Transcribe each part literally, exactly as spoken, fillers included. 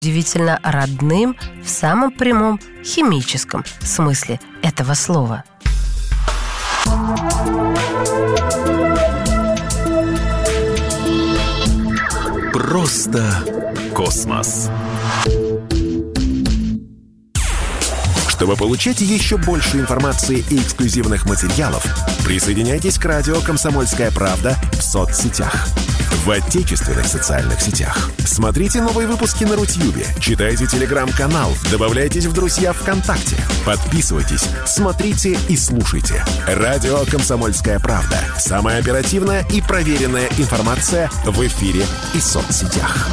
удивительно родным в самом прямом химическом смысле этого слова. Просто космос. Чтобы получать еще больше информации и эксклюзивных материалов, присоединяйтесь к радио «Комсомольская правда» в соцсетях. В отечественных социальных сетях. Смотрите новые выпуски на Рутьюбе, читайте телеграм-канал, добавляйтесь в друзья ВКонтакте, подписывайтесь, смотрите и слушайте. Радио «Комсомольская правда». Самая оперативная и проверенная информация в эфире и соцсетях.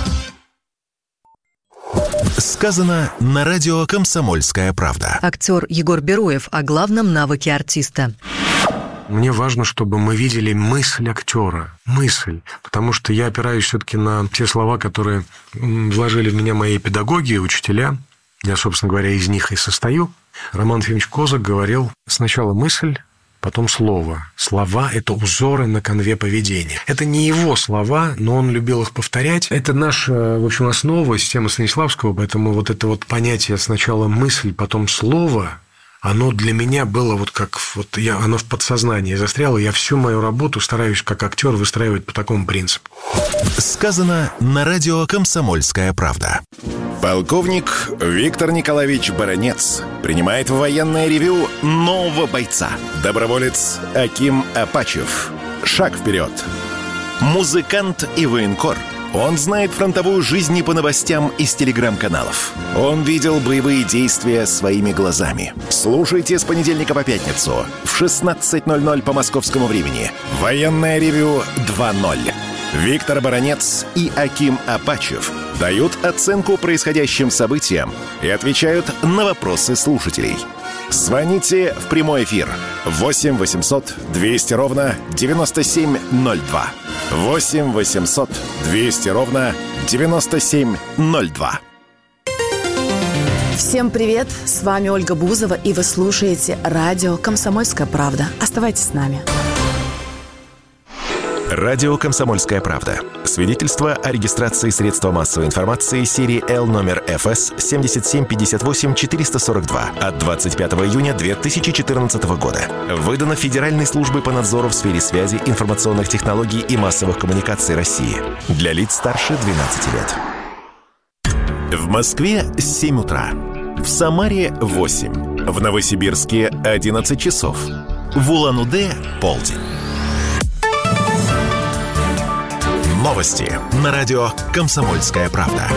Сказано на радио «Комсомольская правда». Актер Егор Бероев о главном навыке артиста. Мне важно, чтобы мы видели мысль актера, мысль, потому что я опираюсь все-таки на те слова, которые вложили в меня мои педагоги и учителя. Я, собственно говоря, из них и состою. Роман Ефимович Козак говорил: сначала мысль, потом слово. Слова – это узоры на конве поведения. Это не его слова, но он любил их повторять. Это наша, в общем, основа, система Станиславского, поэтому вот это вот понятие сначала мысль, потом слово – оно для меня было вот как вот я, оно в подсознании застряло. Я всю мою работу стараюсь как актер выстраивать по такому принципу. Сказано на радио «Комсомольская правда». Полковник Виктор Николаевич Баранец принимает в военное ревю нового бойца. Доброволец Аким Апачев. Шаг вперед. Музыкант и военкор. Он знает фронтовую жизнь не по новостям из телеграм-каналов. Он видел боевые действия своими глазами. Слушайте с понедельника по пятницу в шестнадцать ноль ноль по московскому времени. Военное ревю два ноль. Виктор Баранец и Аким Апачев дают оценку происходящим событиям и отвечают на вопросы слушателей. Звоните в прямой эфир восемь восемьсот двести ровно девяносто семь ноль два. восемь восемьсот двести ровно девяносто семь ноль два. Всем привет! С вами Ольга Бузова, и вы слушаете радио «Комсомольская правда». Оставайтесь с нами. Радио «Комсомольская правда». Свидетельство о регистрации средства массовой информации серии Л номер эф эс семь семь пять восемь четыре сорок два от двадцать пятого июня две тысячи четырнадцатого года. Выдано Федеральной службой по надзору в сфере связи, информационных технологий и массовых коммуникаций России. Для лиц старше двенадцати лет. В Москве семь утра. В Самаре восемь. В Новосибирске одиннадцать часов. В Улан-Удэ полдень. Новости на радио «Комсомольская правда».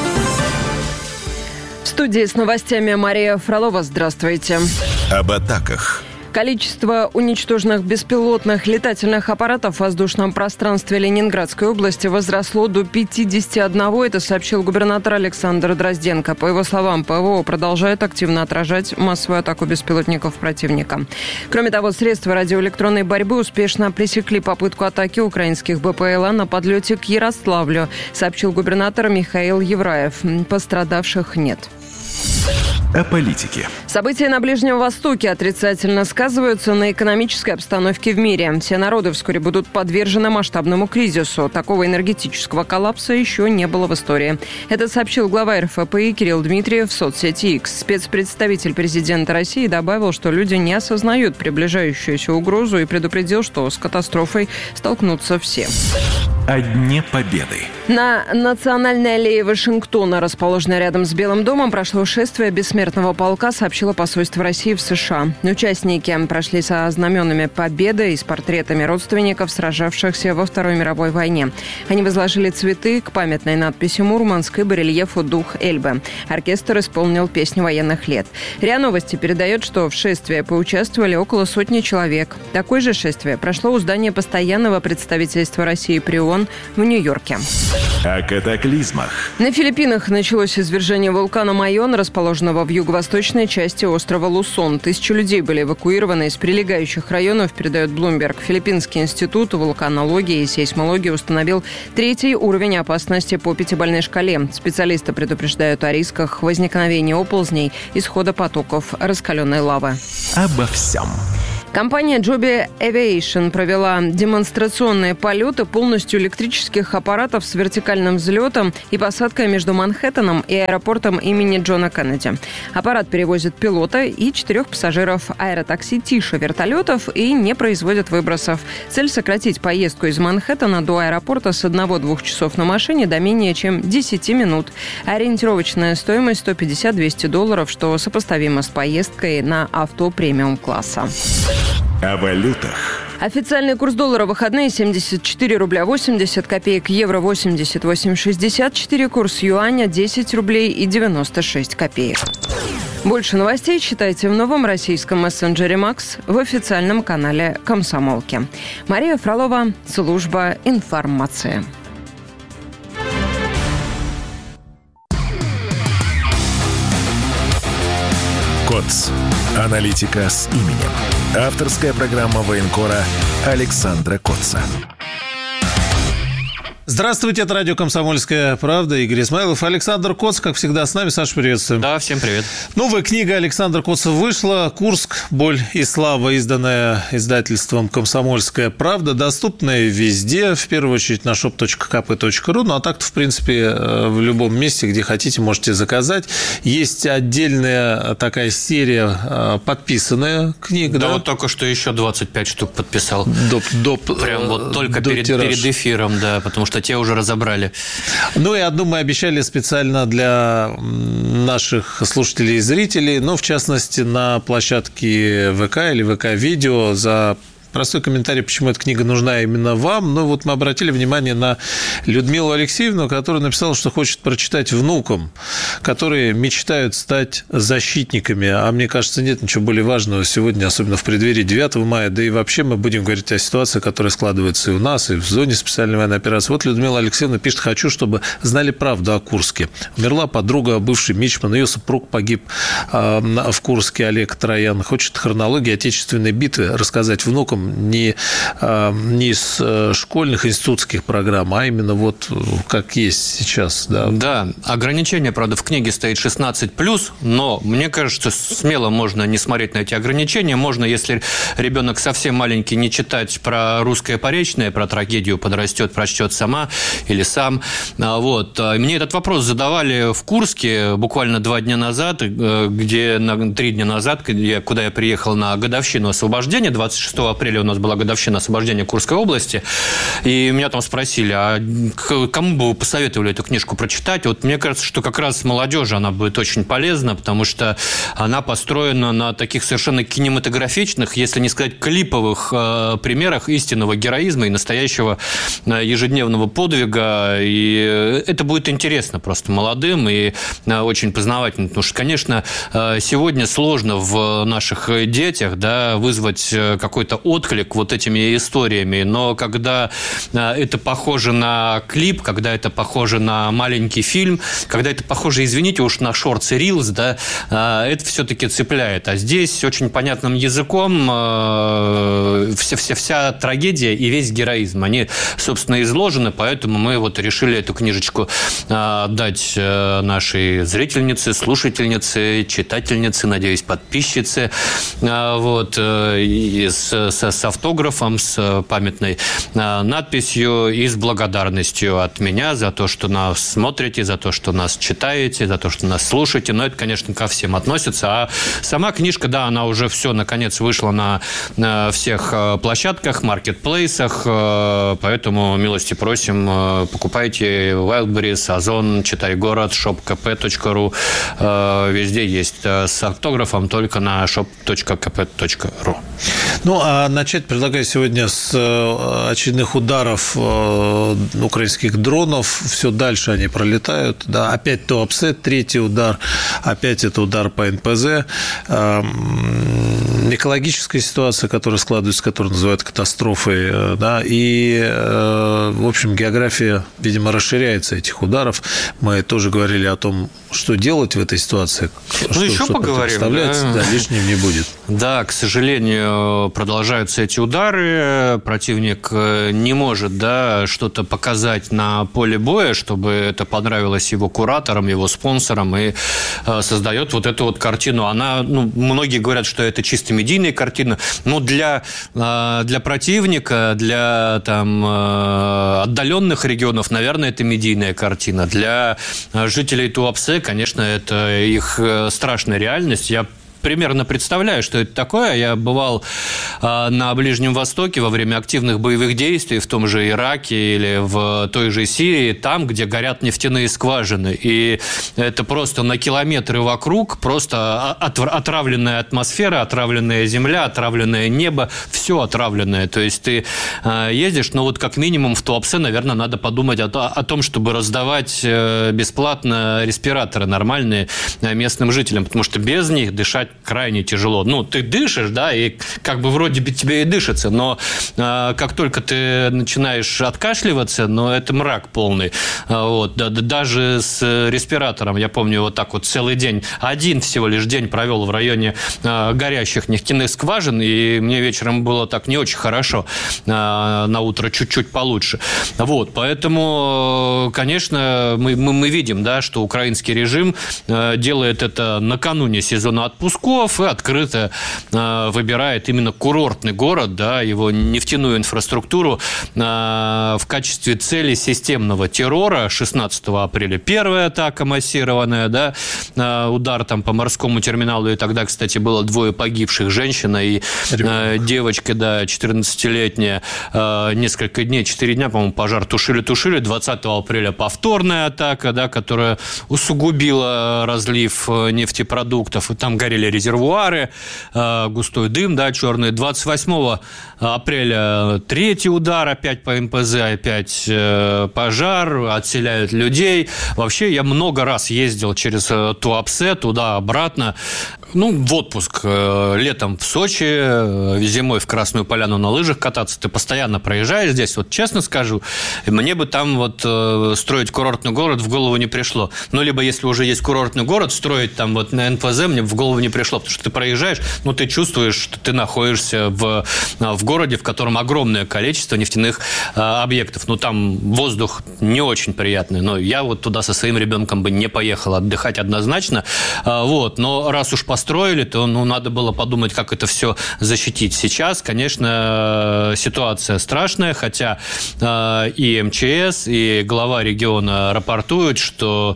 В студии с новостями Мария Фролова. Здравствуйте. Об атаках. Количество уничтоженных беспилотных летательных аппаратов в воздушном пространстве Ленинградской области возросло до пятидесяти одного. Это сообщил губернатор Александр Дрозденко. По его словам, ПВО продолжает активно отражать массовую атаку беспилотников противника. Кроме того, средства радиоэлектронной борьбы успешно пресекли попытку атаки украинских БПЛА на подлете к Ярославлю, сообщил губернатор Михаил Евраев. Пострадавших нет. О политике. События на Ближнем Востоке отрицательно сказываются на экономической обстановке в мире. Все народы вскоре будут подвержены масштабному кризису. Такого энергетического коллапса еще не было в истории. Это сообщил глава эр эф пэ и Кирилл Дмитриев в соцсети X. Спецпредставитель президента России добавил, что люди не осознают приближающуюся угрозу, и предупредил, что с катастрофой столкнутся все. О Дне Победы. На Национальной аллее Вашингтона, расположенной рядом с Белым домом, прошло шествие бессмертного полка, сообщило посольство России в США. Участники прошли со знаменами Победы и с портретами родственников, сражавшихся во Второй мировой войне. Они возложили цветы к памятной надписи «Мурманск» и барельефу «Дух Эльбы». Оркестр исполнил песни военных лет. РИА Новости передает, что в шествии поучаствовали около сотни человек. Такое же шествие прошло у здания постоянного представительства России при ООН в Нью-Йорке. О катаклизмах. На Филиппинах началось извержение вулкана Майон, расположенного в юго-восточной части острова Лусон. Тысячи людей были эвакуированы из прилегающих районов, передает Bloomberg. Филиппинский институт вулканологии и сейсмологии установил третий уровень опасности по пятибалльной шкале. Специалисты предупреждают о рисках возникновения оползней и схода потоков раскаленной лавы. Обо всем. Компания Joby Aviation провела демонстрационные полеты полностью электрических аппаратов с вертикальным взлетом и посадкой между Манхэттеном и аэропортом имени Джона Кеннеди. Аппарат перевозит пилота и четырех пассажиров. Аэротакси тише вертолетов и не производят выбросов. Цель — сократить поездку из Манхэттена до аэропорта с одного-двух часов на машине до менее чем десяти минут. Ориентировочная стоимость сто пятьдесят - двести долларов, что сопоставимо с поездкой на авто премиум-класса. О валютах. Официальный курс доллара в выходные — семьдесят четыре рубля восемьдесят копеек, евро — восемьдесят восемь шестьдесят четыре, курс юаня — десять рублей и девяносто шесть копеек. Больше новостей читайте в новом российском мессенджере «Макс» в официальном канале «Комсомолки». Мария Фролова, служба информации. КОЦ. Аналитика с именем. Авторская программа военкора Александра Котца. Здравствуйте, это радио «Комсомольская правда». Игорь Измайлов, Александр Коц, как всегда, с нами. Саша, приветствуем. Да, всем привет. Новая книга Александра Котца вышла. «Курск. Боль и слава», изданная издательством «Комсомольская правда», доступная везде, в первую очередь на шоп точка ка пэ точка ру. Ну, а так-то, в принципе, в любом месте, где хотите, можете заказать. Есть отдельная такая серия, подписанная книга. Да, да? вот только что еще двадцать пять штук подписал. Доп, доп, Прям вот только перед, тираж. перед эфиром, да, потому что те уже разобрали. Ну и одну мы обещали специально для наших слушателей и зрителей, ну, в частности, на площадке ВК или ВК-видео за простой комментарий, почему эта книга нужна именно вам. Ну, вот мы обратили внимание на Людмилу Алексеевну, которая написала, что хочет прочитать внукам, которые мечтают стать защитниками. А мне кажется, нет ничего более важного сегодня, особенно в преддверии девятого мая. Да и вообще мы будем говорить о ситуации, которая складывается и у нас, и в зоне специальной военной операции. Вот Людмила Алексеевна пишет: «Хочу, чтобы знали правду о Курске. Умерла подруга, бывший мичман, ее супруг погиб в Курске, Олег Троян. Хочет хронологию отечественной битвы рассказать внукам, не, не из школьных институтских программ, а именно вот как есть сейчас». Да, да, ограничение, правда, в книге стоит шестнадцать плюс, но мне кажется, смело можно не смотреть на эти ограничения. Можно, если ребенок совсем маленький, не читать про русское поречное, про трагедию, подрастет, прочтет сама или сам. Вот. Мне этот вопрос задавали в Курске буквально два дня назад, где три дня назад, куда я приехал на годовщину освобождения, двадцать шестого апреля у нас была годовщина освобождения Курской области, и меня там спросили, а кому бы вы посоветовали эту книжку прочитать? Вот мне кажется, что как раз молодежи она будет очень полезна, потому что она построена на таких совершенно кинематографичных, если не сказать клиповых э, примерах истинного героизма и настоящего э, ежедневного подвига, и это будет интересно просто молодым и э, очень познавательно, потому что, конечно, э, сегодня сложно в наших детях, да, вызвать какой-то отклик вот этими историями, но когда это похоже на клип, когда это похоже на маленький фильм, когда это похоже, извините уж, на шортс и рилс, да, это все-таки цепляет. А здесь очень понятным языком вся, вся, вся трагедия и весь героизм, они, собственно, изложены, поэтому мы вот решили эту книжечку дать нашей зрительнице, слушательнице, читательнице, надеюсь, подписчице, вот, и с, с с автографом, с памятной надписью и с благодарностью от меня за то, что нас смотрите, за то, что нас читаете, за то, что нас слушаете. Но это, конечно, ко всем относится. А сама книжка, да, она уже все, наконец, вышла на, на всех площадках, маркетплейсах, поэтому милости просим, покупайте Wildberries, Озон, Читай город, шоп точка ка пэ точка ру, везде есть с автографом, только на шоп точка ка пэ точка ру. Ну, а начать предлагаю сегодня с очередных ударов украинских дронов. Все дальше они пролетают. Да, опять Туапсе, третий удар. Опять это удар по эн пэ зэ. Экологическая ситуация, которая складывается, которую называют катастрофой. Да, и, в общем, география, видимо, расширяется этих ударов. Мы тоже говорили о том, что делать в этой ситуации. Ну, что, еще что поговорим. Да, да, лишним не будет. Да, к сожалению, продолжаются эти удары. Противник не может, да, что-то показать на поле боя, чтобы это понравилось его кураторам, его спонсорам, и создает вот эту вот картину. Она, ну, многие говорят, что это чистый медийная картина. Но для, для противника, для там, отдаленных регионов, наверное, это медийная картина. Для жителей Туапсе, конечно, это их страшная реальность. Я примерно представляю, что это такое. Я бывал э, на Ближнем Востоке во время активных боевых действий в том же Ираке или в той же Сирии, там, где горят нефтяные скважины. И это просто на километры вокруг, просто отравленная атмосфера, отравленная земля, отравленное небо, все отравленное. То есть ты э, ездишь, но вот как минимум в Туапсе, наверное, надо подумать о, о том, чтобы раздавать бесплатно респираторы нормальные местным жителям, потому что без них дышать крайне тяжело. Ну, ты дышишь, да, и как бы вроде бы тебе и дышится, но э, как только ты начинаешь откашливаться, ну, это мрак полный. Вот. Да, даже с респиратором, я помню, вот так вот целый день, один всего лишь день провел в районе э, горящих нефтяных скважин, и мне вечером было так не очень хорошо, э, на утро чуть-чуть получше. Вот. Поэтому, конечно, мы, мы, мы видим, да, что украинский режим э, делает это накануне сезона отпусков и открыто э, выбирает именно курортный город, да, его нефтяную инфраструктуру э, в качестве цели системного террора. шестнадцатого апреля первая атака массированная, да, э, удар там по морскому терминалу, и тогда, кстати, было двое погибших, женщина и э, девочка, да, четырнадцатилетняя, э, несколько дней, четыре дня, по-моему, пожар тушили-тушили. двадцатого апреля повторная атака, да, которая усугубила разлив нефтепродуктов, и там горели резервуары, густой дым, да, черный. двадцать восьмого апреля третий удар, опять по эм пэ зэ, опять пожар, отселяют людей. Вообще, я много раз ездил через Туапсе, туда-обратно, ну, в отпуск, летом в Сочи, зимой в Красную Поляну на лыжах кататься. Ты постоянно проезжаешь здесь, вот честно скажу, мне бы там вот строить курортный город в голову не пришло. Ну, либо если уже есть курортный город, строить там вот на эн пэ зэ мне в голову не пришло, потому что ты проезжаешь, ну, ты чувствуешь, что ты находишься в, в городе, в котором огромное количество нефтяных а, объектов. Ну, там воздух не очень приятный, но я вот туда со своим ребенком бы не поехал отдыхать однозначно, а, вот, но раз уж построили, то, ну, надо было подумать, как это все защитить. Сейчас, конечно, ситуация страшная, хотя э, и эм че эс, и глава региона рапортуют, что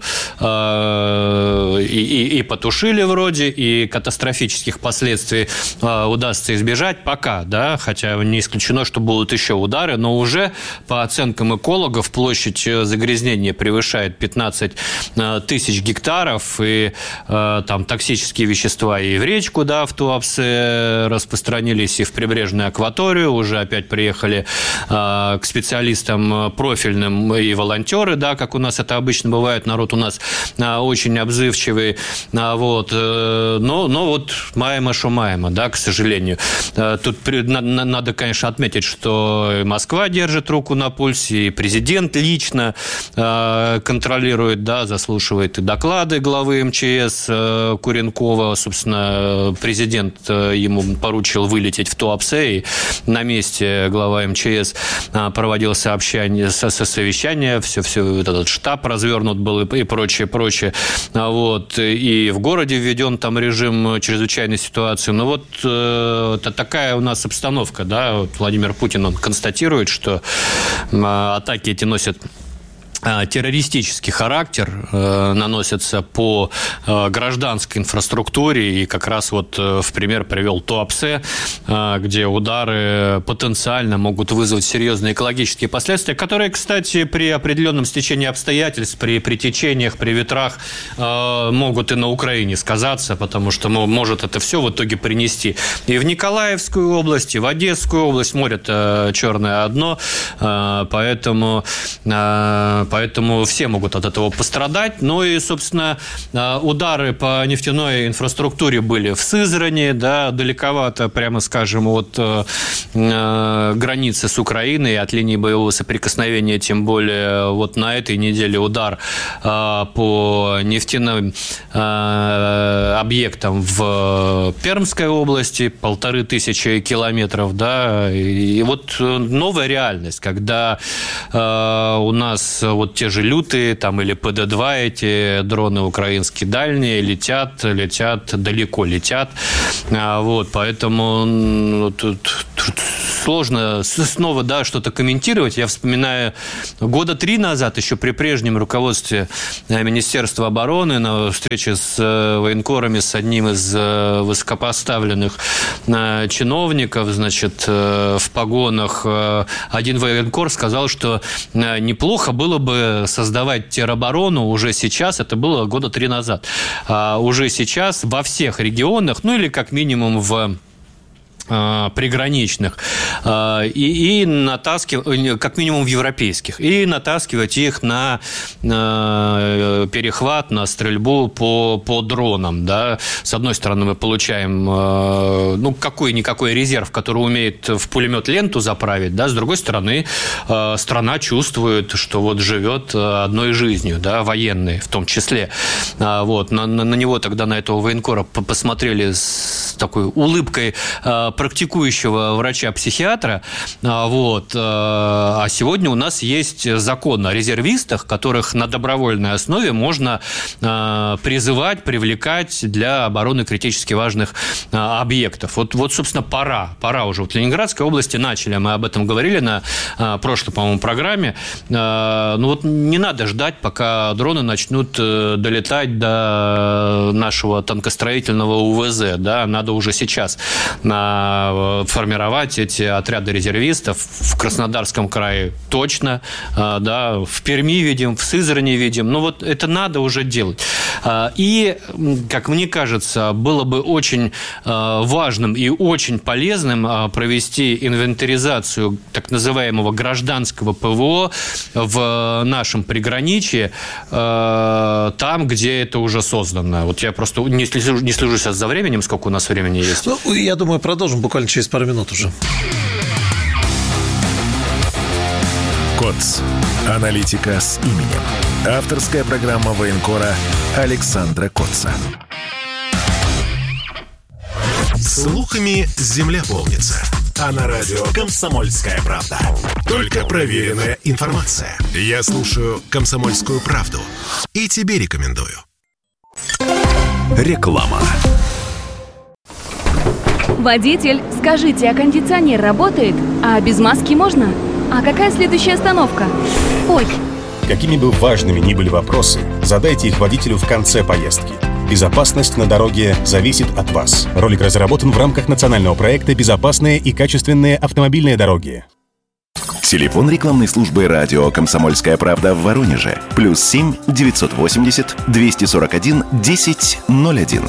э, и, и, и потушили вроде, и катастрофических последствий э, удастся избежать пока, да, хотя не исключено, что будут еще удары, но уже по оценкам экологов площадь загрязнения превышает пятнадцать тысяч гектаров, и э, там токсические вещества и в речку, да, в Туапсе распространились, и в прибрежную акваторию. Уже опять приехали э, к специалистам профильным и волонтеры, да, как у нас это обычно бывает. Народ у нас э, очень обзывчивый. Э, вот, э, но, но вот маемо шо маемо, да, к сожалению. Э, тут при, на, на, надо, конечно, отметить, что Москва держит руку на пульсе, и президент лично э, контролирует, да, заслушивает и доклады главы эм че эс э, Куренкова. Собственно, президент ему поручил вылететь в Туапсе, и на месте глава эм че эс проводил сообщение, совещание, все, все, этот штаб развернут был и прочее, прочее. Вот. И в городе введен там режим чрезвычайной ситуации. Ну вот это такая у нас обстановка, да. Вот Владимир Путин, он констатирует, что атаки эти носят террористический характер, э, наносятся по э, гражданской инфраструктуре, и как раз вот э, в пример привел Туапсе, э, где удары потенциально могут вызвать серьезные экологические последствия, которые, кстати, при определенном стечении обстоятельств, при, при течениях, при ветрах э, могут и на Украине сказаться, потому что ну, может это все в итоге принести и в Николаевскую область, и в Одесскую область. Море-то черное одно, э, поэтому э, Поэтому все могут от этого пострадать. Ну и, собственно, удары по нефтяной инфраструктуре были в Сызрани, да, далековато, прямо скажем, от э, границы с Украиной, от линии боевого соприкосновения, тем более вот на этой неделе удар э, по нефтяным э, объектам в Пермской области, полторы тысячи километров, да, и, и вот новая реальность, когда э, у нас вот те же «Лютые» там, или Пэ Дэ два, эти дроны украинские дальние, летят, летят, далеко летят. Вот, поэтому ну, тут, тут сложно снова, да, что-то комментировать. Я вспоминаю года три назад, еще при прежнем руководстве Министерства обороны, на встрече с военкорами, с одним из высокопоставленных чиновников, значит, в погонах, один военкор сказал, что неплохо было бы создавать тероборону уже сейчас, это было года три назад, а уже сейчас во всех регионах, ну или как минимум в приграничных, и, и натаскивать, как минимум в европейских, и натаскивать их на, на перехват, на стрельбу по, по дронам. Да. С одной стороны, мы получаем ну, какой-никакой резерв, который умеет в пулемет ленту заправить, да. С другой стороны, страна чувствует, что вот живет одной жизнью, да, военной в том числе. Вот. На, на него тогда, на этого военкора, посмотрели с такой улыбкой практикующего врача-психиатра. Вот. А сегодня у нас есть закон о резервистах, которых на добровольной основе можно призывать, привлекать для обороны критически важных объектов. Вот, вот собственно, пора. Пора уже. Вот в Ленинградской области начали, мы об этом говорили на прошлой, по-моему, программе. Ну вот не надо ждать, пока дроны начнут долетать до нашего танкостроительного У Вэ Зэ. Да? Надо уже сейчас формировать эти отряды резервистов. В Краснодарском крае точно, да, в Перми видим, в Сызрани видим. Ну вот это надо уже делать. И, как мне кажется, было бы очень важным и очень полезным провести инвентаризацию так называемого гражданского Пэ Вэ О в нашем приграничье, там, где это уже создано. Вот я просто не слежу, не слежу сейчас за временем, сколько у нас времени есть. Ну, я думаю, продолжим буквально через пару минут уже. КОЦ. Аналитика с именем. Авторская программа военкора Александра Котца. Слухами земля полнится. А на радио «Комсомольская правда». Только проверенная информация. Я слушаю «Комсомольскую правду» и тебе рекомендую. Реклама. Водитель, скажите, а кондиционер работает? А без маски можно? А какая следующая остановка? Ой. Какими бы важными ни были вопросы, задайте их водителю в конце поездки. Безопасность на дороге зависит от вас. Ролик разработан в рамках национального проекта «Безопасные и качественные автомобильные дороги». Телефон рекламной службы радио «Комсомольская правда» в Воронеже. Плюс семь девятьсот восемьдесят двести сорок один десять ноль один.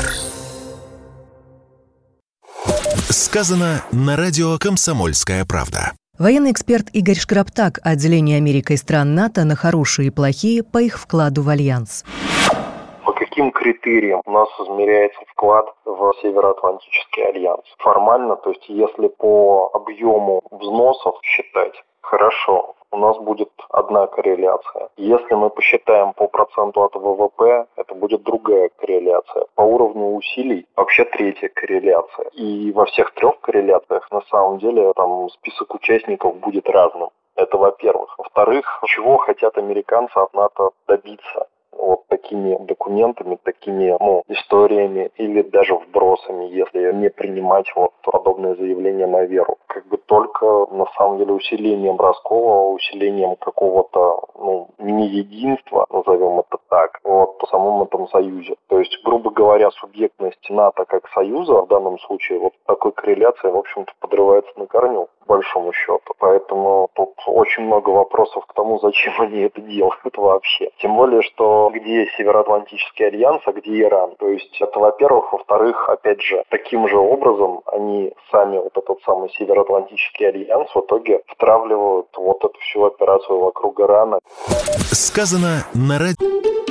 Сказано на радио «Комсомольская правда». Военный эксперт Игорь Шкраптак, отделение Америка и стран НАТО на хорошие и плохие по их вкладу в альянс. По каким критериям у нас измеряется вклад в Североатлантический альянс? Формально, то есть если по объему взносов считать, хорошо, у нас будет одна корреляция. Если мы посчитаем по проценту от вэ вэ пэ, это будет другая корреляция. По уровню усилий вообще третья корреляция. И во всех трех корреляциях на самом деле там список участников будет разным. Это во-первых. Во-вторых, чего хотят американцы от НАТО добиться? Вот такими документами, такими ну, историями или даже вбросами, если не принимать вот подобные заявления на веру. Как бы только, на самом деле, усилением Роскова, усилением какого-то, ну, не-единства, назовем это так, вот, в самом этом союзе. То есть, грубо говоря, субъектность НАТО как союза в данном случае, вот такой корреляция, в общем-то, подрывается на корню, по большому счету. Поэтому тут очень много вопросов к тому, зачем они это делают вообще. Тем более, что где Североатлантический альянс, а где Иран. То есть это, во-первых. Во-вторых, опять же, таким же образом они сами, вот этот самый Североатлантический альянс, в итоге втравливают вот эту всю операцию вокруг Ирана. Сказано на радио.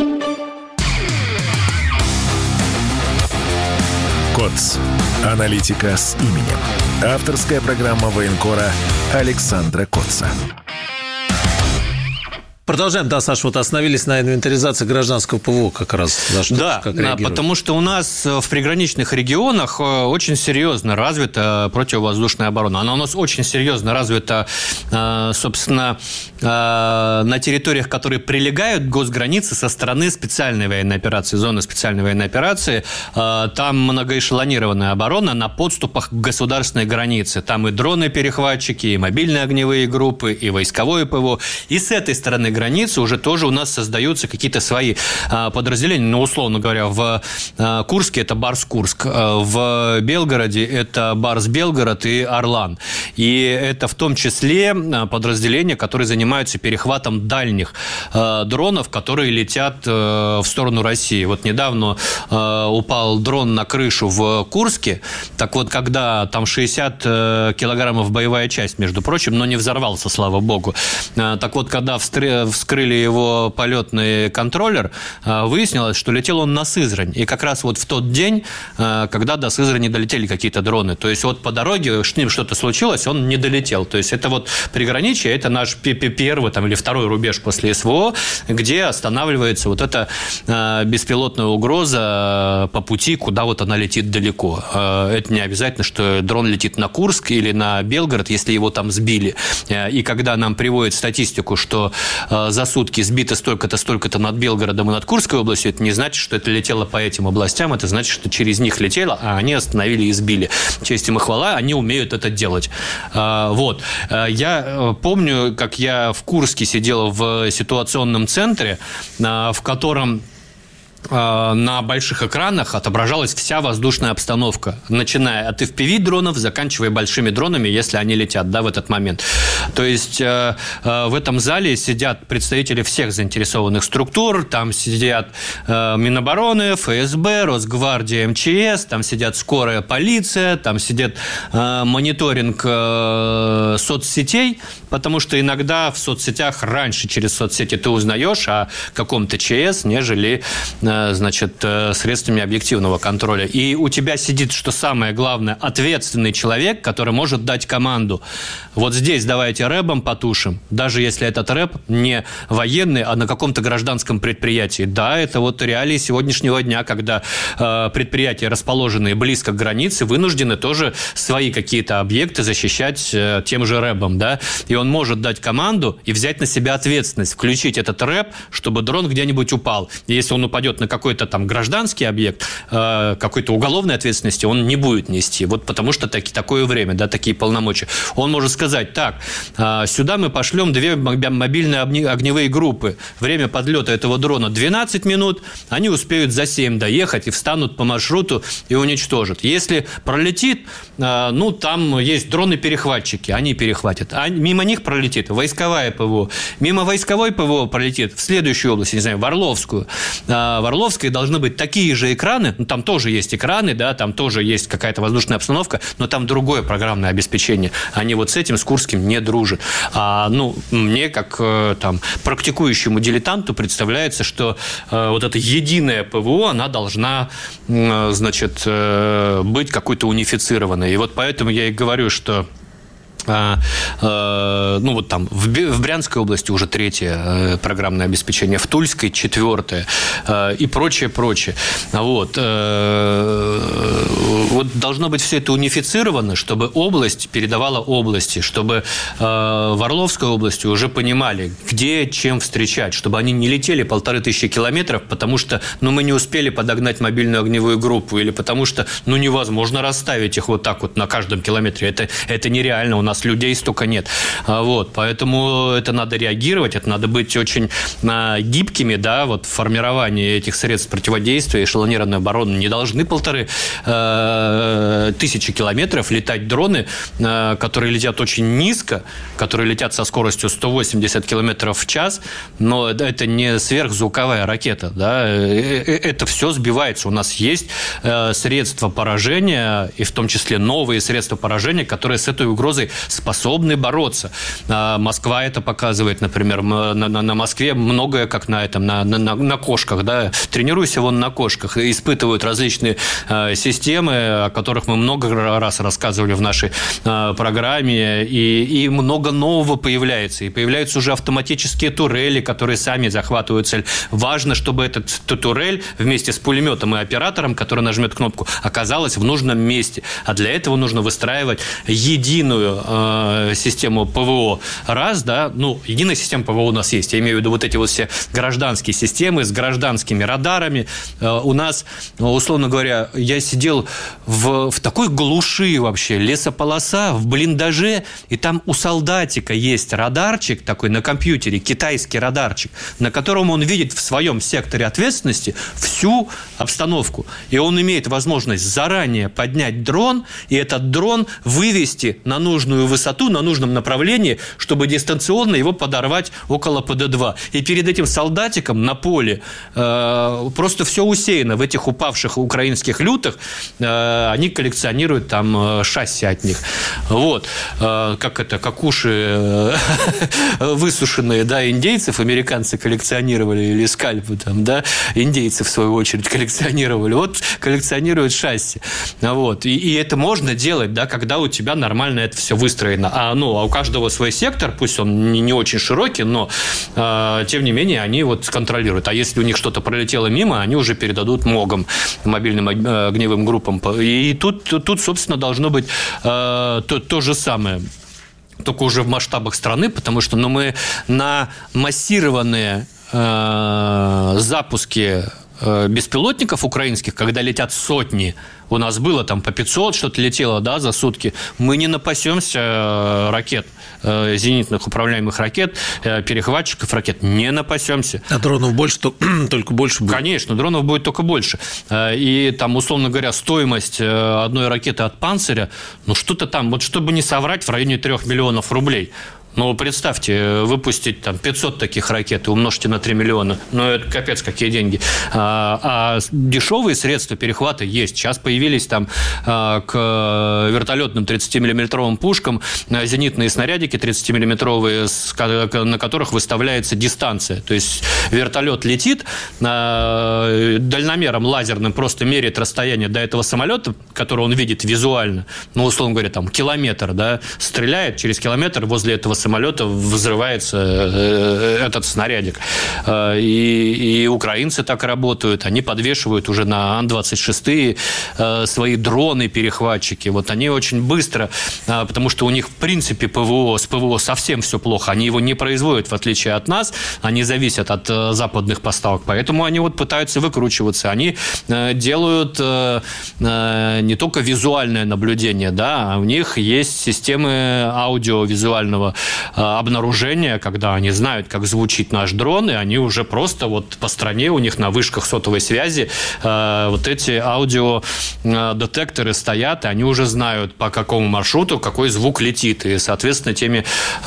КОЦ. Аналитика с именем. Авторская программа военкора Александра Котца. Продолжаем, да, Саша, вот остановились на инвентаризации гражданского Пэ Вэ О как раз. Да, что, да, как да, потому что у нас в приграничных регионах очень серьезно развита противовоздушная оборона. Она у нас очень серьезно развита, собственно, на территориях, которые прилегают к госгранице со стороны специальной военной операции, зоны специальной военной операции, там многоэшелонированная оборона на подступах к государственной границе. Там и дроны-перехватчики, и мобильные огневые группы, и войсковое ПВО. И с этой стороны границы уже тоже у нас создаются какие-то свои подразделения. Ну, условно говоря, в Курске это Барс-Курск, в Белгороде это Барс-Белгород и Орлан. И это в том числе подразделения, которые занимаются перехватом дальних дронов, которые летят в сторону России. Вот недавно упал дрон на крышу в Курске. Так вот, когда там шестьдесят килограммов боевая часть, между прочим, но не взорвался, слава богу. Так вот, когда вскрыли его полетный контроллер, выяснилось, что летел он на Сызрань. И как раз вот в тот день, когда до Сызрани долетели какие-то дроны. То есть вот по дороге с ним что-то случилось, он не долетел. То есть это вот приграничие, это наш первый там, или второй рубеж после СВО, где останавливается вот эта беспилотная угроза по пути, куда вот она летит далеко. Это не обязательно, что дрон летит на Курск или на Белгород, если его там сбили. И когда нам приводят статистику, что за сутки сбито столько-то, столько-то над Белгородом и над Курской областью, это не значит, что это летело по этим областям, это значит, что через них летело, а они остановили и сбили. Честь им и хвала, они умеют это делать. Вот. Я помню, как я в Курске сидел в ситуационном центре, в котором на больших экранах отображалась вся воздушная обстановка, начиная от эф пи ви-дронов, заканчивая большими дронами, если они летят, да, в этот момент. То есть э, э, в этом зале сидят представители всех заинтересованных структур, там сидят э, Минобороны, эф эс бэ, Росгвардия, эм че эс, там сидят скорая полиция, там сидит э, мониторинг э, соцсетей, потому что иногда в соцсетях раньше через соцсети ты узнаешь о каком-то ЧС, нежели значит, средствами объективного контроля. И у тебя сидит, что самое главное, ответственный человек, который может дать команду. Вот здесь давайте рэбом потушим, даже если этот рэб не военный, а на каком-то гражданском предприятии. Да, это вот реалии сегодняшнего дня, когда э, предприятия, расположенные близко к границе, вынуждены тоже свои какие-то объекты защищать э, тем же рэбом, да, и он может дать команду и взять на себя ответственность, включить этот рэб, чтобы дрон где-нибудь упал. И если он упадет на какой-то там гражданский объект, э, какой-то уголовной ответственности он не будет нести. Вот потому что таки, такое время, да, такие полномочия. Он может сказать, так, э, сюда мы пошлем две мобильные огневые группы. Время подлета этого дрона двенадцать минут, они успеют за семь доехать и встанут по маршруту и уничтожат. Если пролетит, э, ну, там есть дроны-перехватчики, они перехватят. А мимо них пролетит войсковая ПВО. Мимо войсковой ПВО пролетит в следующую область, не знаю, в Орловскую. В Орловской должны быть такие же экраны, ну, там тоже есть экраны, да, там тоже есть какая-то воздушная обстановка, но там другое программное обеспечение. Они вот с этим, с Курским, не дружат. А, ну, мне, как там, практикующему дилетанту, представляется, что э, вот эта единая ПВО, она должна, э, значит, э, быть какой-то унифицированной. И вот поэтому я и говорю, что А, э, ну, вот там в, в Брянской области уже третье э, программное обеспечение, в Тульской четвертое э, и прочее, прочее. Вот. Э, вот должно быть все это унифицировано, чтобы область передавала области, чтобы э, в Орловской области уже понимали, где чем встречать, чтобы они не летели полторы тысячи километров, потому что, ну, мы не успели подогнать мобильную огневую группу, или потому что, ну, невозможно расставить их вот так вот на каждом километре. Это, это нереально, у нас людей столько нет. Вот, поэтому это надо реагировать, это надо быть очень а, гибкими, да, вот в формировании этих средств противодействия. Эшелонированной обороны не должны полторы э, тысячи километров летать дроны, э, которые летят очень низко, которые летят со скоростью сто восемьдесят километров в час, но это не сверхзвуковая ракета, да, это все сбивается. У нас есть э, средства поражения, и в том числе новые средства поражения, которые с этой угрозой способны бороться. Москва это показывает, например, на, на, на Москве многое, как на этом, на, на, на кошках, да, тренируйся вон на кошках, испытывают различные э, системы, о которых мы много раз рассказывали в нашей э, программе, и, и много нового появляется, и появляются уже автоматические турели, которые сами захватывают цель. Важно, чтобы этот турель вместе с пулеметом и оператором, который нажмет кнопку, оказалась в нужном месте, а для этого нужно выстраивать единую э, систему ПВО, раз, да, ну, единая система ПВО у нас есть, я имею в виду вот эти вот все гражданские системы с гражданскими радарами. Э, у нас, условно говоря, я сидел в, в такой глуши вообще, лесополоса, в блиндаже, и там у солдатика есть радарчик такой на компьютере, китайский радарчик, на котором он видит в своем секторе ответственности всю обстановку. И он имеет возможность заранее поднять дрон, и этот дрон вывести на нужную высоту, на нужном направлении, чтобы дистанционно его подорвать около пэ дэ два. И перед этим солдатиком на поле э, просто все усеяно в этих упавших украинских лютах. Э, они коллекционируют там э, шасси от них. Вот. Э, как это, как уши э, высушенные, да, индейцев, американцы коллекционировали, или скальпы там, да, индейцы, в свою очередь, коллекционировали. Вот коллекционируют шасси. Вот. И, и это можно делать, да, когда у тебя нормально это все выстроено. А, ну, а у каждого свой сектор, пусть он не, не очень широкий, но, э, тем не менее, они вот контролируют. А если у них что-то пролетело мимо, они уже передадут МОГам, мобильным э, огневым группам. И тут, тут собственно, должно быть э, то, то же самое. Только уже в масштабах страны, потому что ну, мы на массированные э, запуски э, беспилотников украинских, когда летят сотни, у нас было там по пятьсот, что-то летело, да, за сутки, мы не напасемся ракет, э, зенитных управляемых ракет, э, перехватчиков ракет, не напасемся. А дронов больше, то, только больше будет? Конечно, дронов будет только больше. И там, условно говоря, стоимость одной ракеты от «Панциря», ну, что-то там, вот чтобы не соврать, в районе трех миллионов рублей. Ну, представьте, выпустить там пятьсот таких ракет и умножьте на три миллиона. Ну, это капец, какие деньги. А, а дешевые средства перехвата есть. Сейчас появились там а, к вертолетным тридцатимиллиметровым пушкам зенитные снарядики тридцатимиллиметровые, на которых выставляется дистанция. То есть вертолет летит, а, дальномером лазерным просто меряет расстояние до этого самолета, который он видит визуально. Ну, условно говоря, там километр, да, стреляет через километр, возле этого самолета взрывается этот снарядик. И, и украинцы так работают. Они подвешивают уже на Ан двадцать шесть свои дроны-перехватчики. Вот они очень быстро, потому что у них, в принципе, ПВО, с ПВО совсем все плохо. Они его не производят, в отличие от нас. Они зависят от западных поставок. Поэтому они вот пытаются выкручиваться. Они делают не только визуальное наблюдение, да, а у них есть системы аудиовизуального обнаружения, когда они знают, как звучит наш дрон, и они уже просто вот по стране, у них на вышках сотовой связи э, вот эти аудиодетекторы стоят, и они уже знают, по какому маршруту какой звук летит, и, соответственно, теми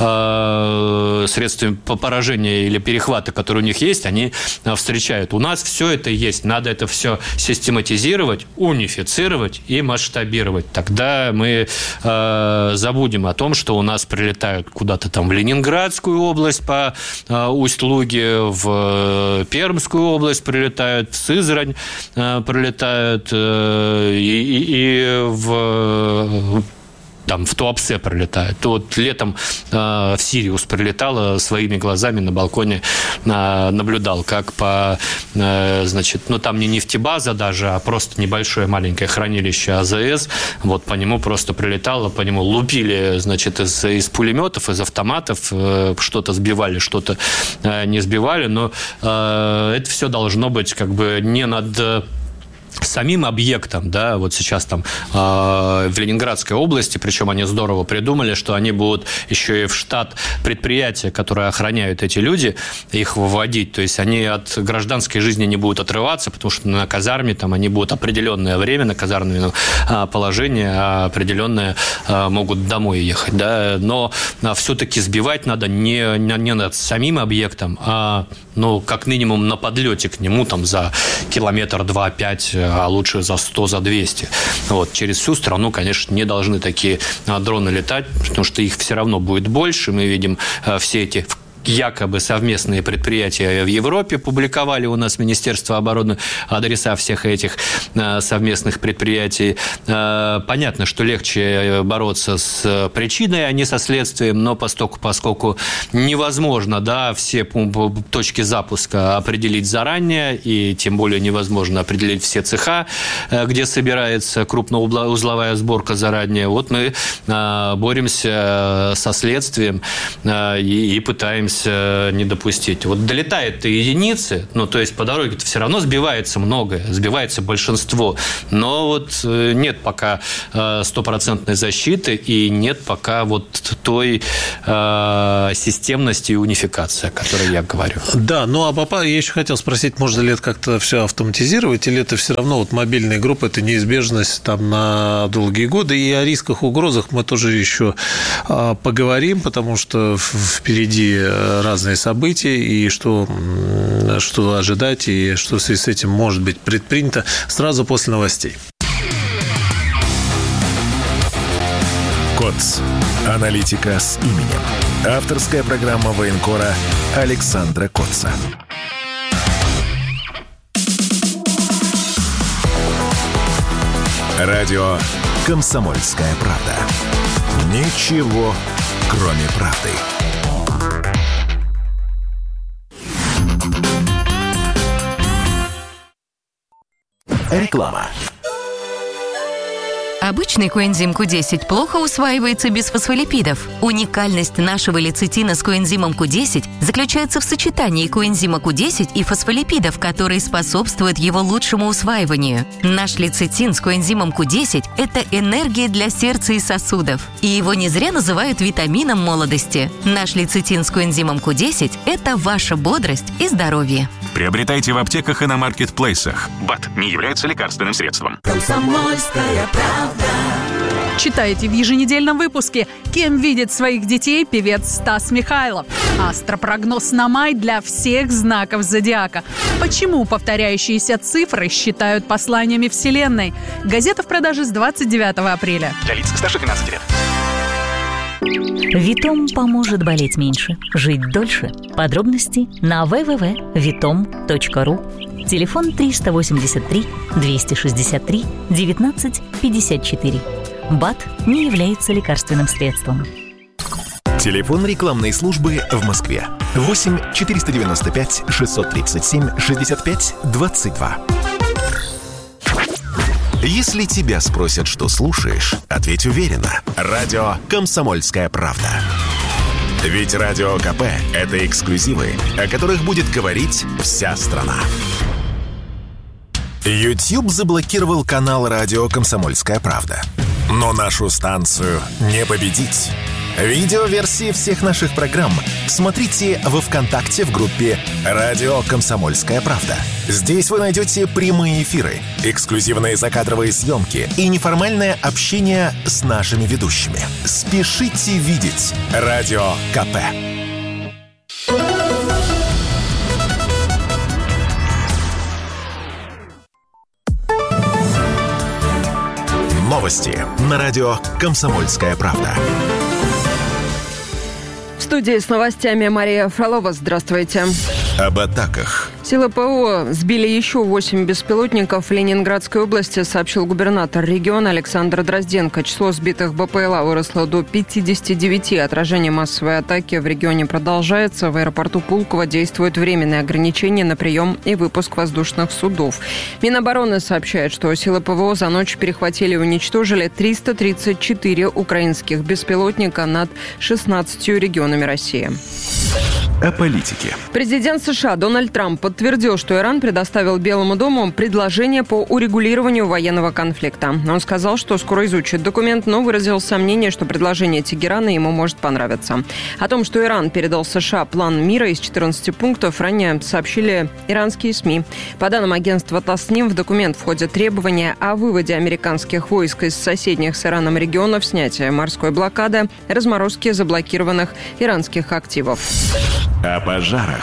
э, средствами поражения или перехвата, которые у них есть, они встречают. У нас все это есть, надо это все систематизировать, унифицировать и масштабировать. Тогда мы э, забудем о том, что у нас прилетают куда-то там в Ленинградскую область по э, Усть-Луге, в Пермскую область прилетают, в Сызрань э, прилетают э, и, и, и в... там в Туапсе прилетают. То вот летом э, в Сириус прилетало, своими глазами на балконе э, наблюдал, как по, э, значит, ну там не нефтебаза даже, а просто небольшое маленькое хранилище А З С, вот по нему просто прилетало, по нему лупили, значит, из, из пулеметов, из автоматов, э, что-то сбивали, что-то э, не сбивали, но э, это все должно быть как бы не над самим объектом, да, вот сейчас там э, в Ленинградской области, причем они здорово придумали, что они будут еще и в штат предприятия, которые охраняют эти люди, их выводить, то есть они от гражданской жизни не будут отрываться, потому что на казарме там они будут определенное время, на казарменном э, положении, а определенное э, могут домой ехать, да, но э, все-таки сбивать надо не, не, не над самим объектом, а, ну, как минимум на подлете к нему там за километр, два, пять, а лучше за сто, за двести. Вот. Через всю страну, конечно, не должны такие дроны летать, потому что их все равно будет больше. Мы видим все эти якобы совместные предприятия в Европе. Публиковали у нас Министерство обороны адреса всех этих совместных предприятий. Понятно, что легче бороться с причиной, а не со следствием, но поскольку, поскольку невозможно, да, все точки запуска определить заранее, и тем более невозможно определить все цеха, где собирается крупноузловая сборка заранее. Вот мы боремся со следствием и пытаемся не допустить. Вот долетает-то единицы, ну, то есть по дороге-то все равно сбивается многое, сбивается большинство, но вот нет пока стопроцентной защиты и нет пока вот той э, системности и унификации, о которой я говорю. Да, ну а папа, я еще хотел спросить, можно ли это как-то все автоматизировать, или это все равно вот мобильные группы, это неизбежность там на долгие годы, и о рисках, угрозах мы тоже еще э, поговорим, потому что впереди разные события, и что, что ожидать, и что в связи с этим может быть предпринято сразу после новостей. КОЦ. Аналитика с именем. Авторская программа военкора Александра Котца. Радио «Комсомольская правда». Ничего, кроме правды. Реклама. Обычный коэнзим ку десять плохо усваивается без фосфолипидов. Уникальность нашего лецитина с коэнзимом ку десять заключается в сочетании коэнзима ку десять и фосфолипидов, которые способствуют его лучшему усваиванию. Наш лецитин с коэнзимом ку десять – это энергия для сердца и сосудов. И его не зря называют витамином молодости. Наш лецитин с коэнзимом ку десять – это ваша бодрость и здоровье. Приобретайте в аптеках и на маркетплейсах. БАД не является лекарственным средством. Комсомольская правда. Читайте в еженедельном выпуске, кем видит своих детей певец Стас Михайлов. Астропрогноз на май для всех знаков зодиака. Почему повторяющиеся цифры считают посланиями Вселенной? Газета в продаже с двадцать девятого апреля. Для лиц старше двенадцати лет. Витом поможет болеть меньше, жить дольше. Подробности на дабл ю дабл ю дабл ю точка витом точка ру. Телефон триста восемьдесят три двести шестьдесят три девятнадцать пятьдесят четыре. БАД не является лекарственным средством. Телефон рекламной службы в Москве. восемь четыреста девяносто пять шестьсот тридцать семь шестьдесят пять двадцать два. Если тебя спросят, что слушаешь, ответь уверенно. Радио «Комсомольская правда». Ведь Радио КП – это эксклюзивы, о которых будет говорить вся страна. YouTube заблокировал канал «Радио Комсомольская правда». Но нашу станцию не победить. Видеоверсии всех наших программ смотрите во ВКонтакте в группе «Радио Комсомольская правда». Здесь вы найдете прямые эфиры, эксклюзивные закадровые съемки и неформальное общение с нашими ведущими. Спешите видеть Радио КП. Новости на радио «Комсомольская правда». В студии с новостями Мария Фролова. Здравствуйте. Об атаках. Силы ПВО сбили еще восемь беспилотников в Ленинградской области, сообщил губернатор региона Александр Дрозденко. Число сбитых БПЛА выросло до пятидесяти девяти. Отражение массовой атаки в регионе продолжается. В аэропорту Пулково действуют временные ограничения на прием и выпуск воздушных судов. Минобороны сообщает, что силы ПВО за ночь перехватили и уничтожили триста тридцать четыре украинских беспилотника над шестнадцатью регионами России. О политике. Президент США Дональд Трамп подтвердил, что Иран предоставил Белому дому предложение по урегулированию военного конфликта. Он сказал, что скоро изучит документ, но выразил сомнение, что предложение Тегерана ему может понравиться. О том, что Иран передал США план мира из четырнадцати пунктов, ранее сообщили иранские СМИ. По данным агентства Тасним, в документ входят требования о выводе американских войск из соседних с Ираном регионов, снятия морской блокады, разморозки заблокированных иранских активов. О пожарах. В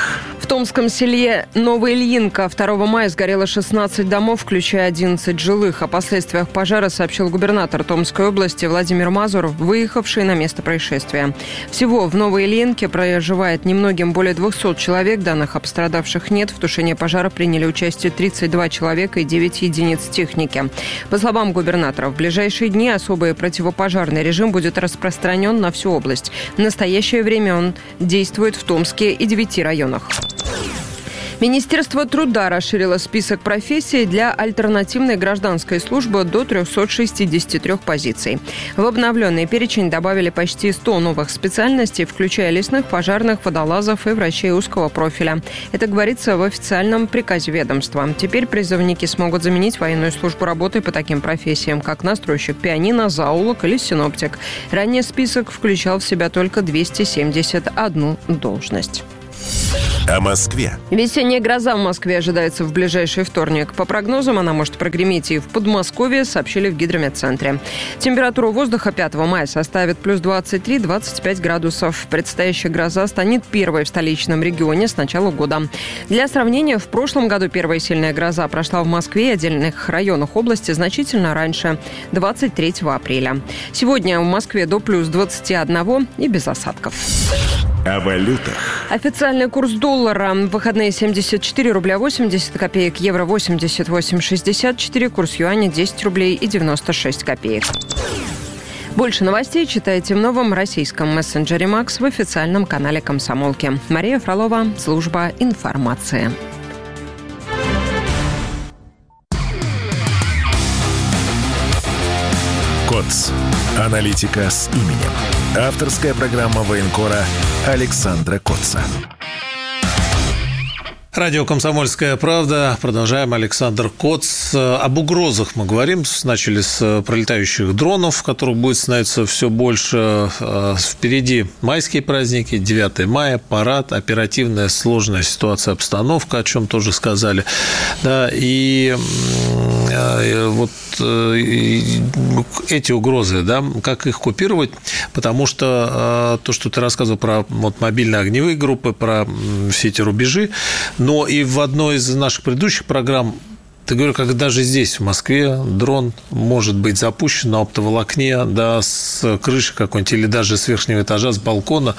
томском селе Новоильинка второго мая сгорело шестнадцать домов, включая одиннадцать жилых. О последствиях пожара сообщил губернатор Томской области Владимир Мазур, выехавший на место происшествия. Всего в Новоильинке проживает немногим более двухсот человек. Данных о пострадавших нет. В тушении пожара приняли участие тридцать два человека и девять единиц техники. По словам губернатора, в ближайшие дни особый противопожарный режим будет распространен на всю область. В настоящее время он действует в Томске и девяти районах. Министерство труда расширило список профессий для альтернативной гражданской службы до трехсот шестидесяти трёх позиций. В обновленный перечень добавили почти сто новых специальностей, включая лесных, пожарных, водолазов и врачей узкого профиля. Это говорится в официальном приказе ведомства. Теперь призывники смогут заменить военную службу работой по таким профессиям, как настройщик пианино, зоолог или синоптик. Ранее список включал в себя только двести семьдесят одну должность. О Москве. Весенняя гроза в Москве ожидается в ближайший вторник. По прогнозам, она может прогреметь и в Подмосковье, сообщили в гидрометцентре. Температура воздуха пятого мая составит плюс двадцать три - двадцать пять градусов. Предстоящая гроза станет первой в столичном регионе с начала года. Для сравнения, в прошлом году первая сильная гроза прошла в Москве и отдельных районах области значительно раньше – двадцать третьего апреля. Сегодня в Москве до плюс двадцати одного и без осадков. О валютах. Официальный курс доллара в выходные семьдесят четыре рубля восемьдесят копеек, евро восемьдесят восемь шестьдесят четыре, курс юаня десять рублей и девяносто шесть копеек. Больше новостей читайте в новом российском мессенджере «Макс» в официальном канале «Комсомолки». Мария Фролова, служба информации. КОЦ. Аналитика с именем. Авторская программа военкора Александра Котца. Радио «Комсомольская правда». Продолжаем. Александр Котц. Об угрозах мы говорим. Начали с пролетающих дронов, которых будет становиться все больше. Впереди майские праздники, девятое мая, парад, оперативная сложная ситуация, обстановка, о чем тоже сказали. Да, и вот эти угрозы, да, как их купировать, потому что то, что ты рассказывал про вот, мобильные огневые группы, про все эти рубежи, но и в одной из наших предыдущих программ ты говоришь, как даже здесь, в Москве, дрон может быть запущен на оптоволокне, да, с крыши какой-нибудь или даже с верхнего этажа, с балкона.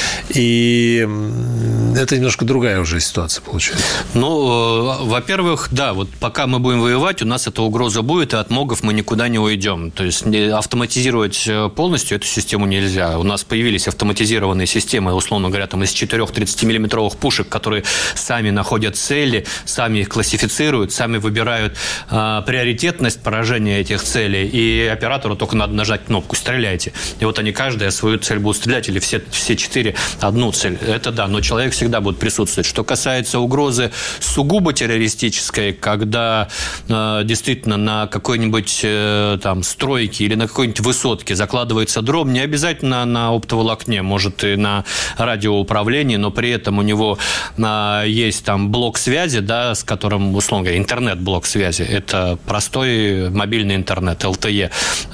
И это немножко другая уже ситуация получается. Ну, во-первых, да, вот пока мы будем воевать, у нас эта угроза будет, и от МОГов мы никуда не уйдем. То есть автоматизировать полностью эту систему нельзя. У нас появились автоматизированные системы, условно говоря, там из четырех тридцатимиллиметровых пушек, которые сами находят цели, сами их классифицируют, сами выбирают а, приоритетность поражения этих целей, и оператору только надо нажать кнопку «Стреляйте». И вот они каждая свою цель будут стрелять, или все, все четыре одну цель. Это да, но человек всегда будет присутствовать. Что касается угрозы сугубо террористической, когда э, действительно на какой-нибудь э, там стройке или на какой-нибудь высотке закладывается дрон, не обязательно на оптоволокне, может и на радиоуправлении, но при этом у него э, есть там блок связи, да, с которым, условно говоря, интернет-блок связи, это простой мобильный интернет, эл тэ е,